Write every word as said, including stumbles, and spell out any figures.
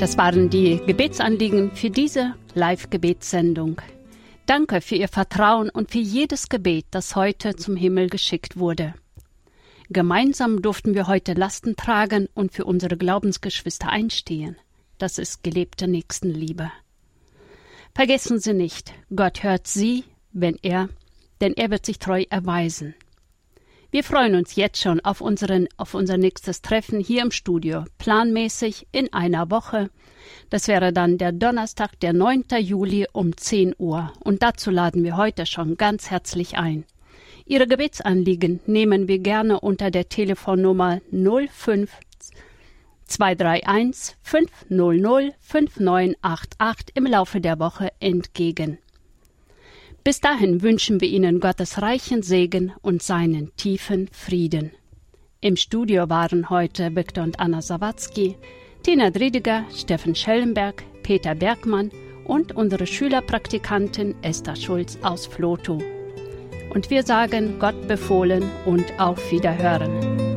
Das waren die Gebetsanliegen für diese Live-Gebetssendung. Danke für Ihr Vertrauen und für jedes Gebet, das heute zum Himmel geschickt wurde. Gemeinsam durften wir heute Lasten tragen und für unsere Glaubensgeschwister einstehen. Das ist gelebte Nächstenliebe. Vergessen Sie nicht, Gott hört Sie, wenn er, denn er wird sich treu erweisen. Wir freuen uns jetzt schon auf, unseren, auf unser nächstes Treffen hier im Studio, planmäßig in einer Woche. Das wäre dann der Donnerstag, der neunten Juli um zehn Uhr. Und dazu laden wir heute schon ganz herzlich ein. Ihre Gebetsanliegen nehmen wir gerne unter der Telefonnummer null fünf zwei drei eins fünf null null fünf neun acht acht im Laufe der Woche entgegen. Bis dahin wünschen wir Ihnen Gottes reichen Segen und seinen tiefen Frieden. Im Studio waren heute Viktor und Anna Sawatzki, Tina Driediger, Steffen Schellenberg, Peter Bergmann und unsere Schülerpraktikantin Esther Schulz aus Vlotho. Und wir sagen Gott befohlen und auf Wiederhören.